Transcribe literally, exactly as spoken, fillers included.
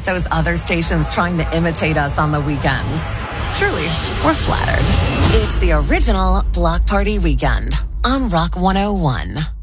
like those other stations trying to imitate us on the weekends. Truly, we're flattered. It's the original Block Party Weekend on Rock one oh one.